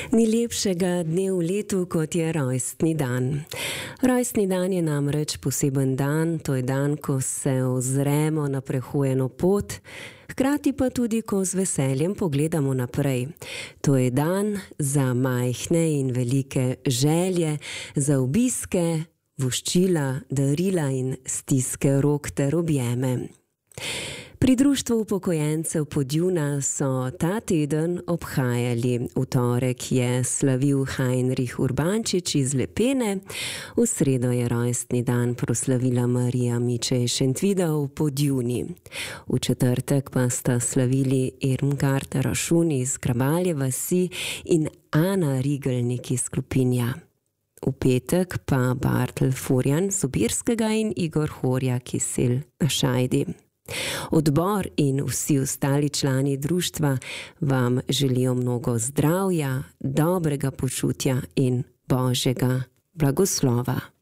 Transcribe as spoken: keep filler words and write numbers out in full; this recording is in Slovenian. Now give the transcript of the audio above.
Ni lepšega dne v letu, kot je rojstni dan. Rojstni dan je namreč poseben dan, to je dan, ko se ozremo na prehojeno pot, hkrati pa tudi, ko z veseljem pogledamo naprej. To je dan za majhne in velike želje, za obiske, voščila, darila in stiske rok ter objeme. Pri Društvu upokojencev Podjuna so ta teden obhajali. V torek je slavil Heinrich Urbančič iz Lepene, v sredo je rojstni dan proslavila Marija Mičej Šentvida v Podjuni. V četrtek pa sta slavili Irmgard Rašun iz Grabalje vasi in Ana Rigelnik iz Krupinja. V petek pa Bartl Furjan z Obirskega in Igor Horjak iz Sel na Šajdi. Odbor in vsi ostali člani društva vam želijo mnogo zdravja, dobrega počutja in Božjega blagoslova.